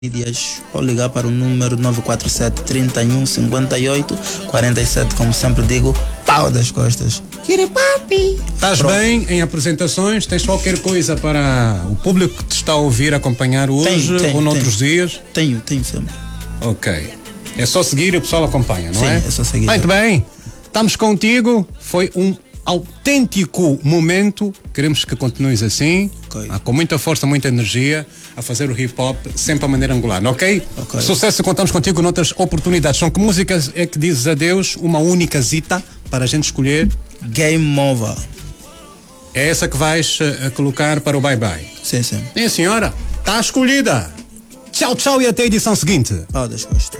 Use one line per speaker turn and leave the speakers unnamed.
Mídias ou ligar para o número 947 31 58 47, como sempre digo, pau das costas. Kiripapi!
Estás bem em apresentações? Tens qualquer coisa para o público que te está a ouvir acompanhar hoje ou noutros dias?
Tenho sempre.
Ok. É só seguir e o pessoal acompanha, não é?
Sim, é só seguir.
Muito bem. Estamos contigo. Foi um autêntico momento. Queremos que continues assim, com muita força, muita energia, a fazer o hip hop sempre à maneira angolana, ok? Sucesso, contamos contigo noutras oportunidades. São que músicas é que dizes adeus, uma única zita para a gente escolher?
Game Over.
É essa que vais colocar para o bye-bye?
Sim.
Sim, senhora. Está escolhida. Tchau, tchau e até a edição seguinte.
Pau das costas.